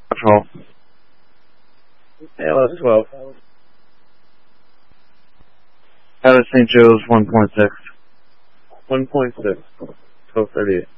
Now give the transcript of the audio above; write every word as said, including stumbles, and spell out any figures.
Patrol. A L S twelve. Out of Saint Joe's one point six. one point six. twelve thirty-eight.